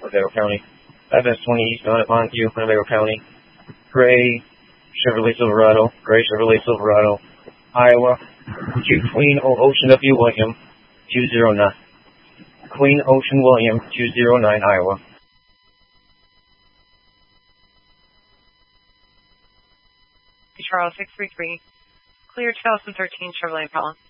Winnebago County. FS20 eastbound at Montague, Winnebago County. Gray Chevrolet Silverado, Iowa. Queen Ocean W. William, 209. Queen Ocean William, 209, Iowa. Charles 633. Clear 2013 Chevrolet Impala.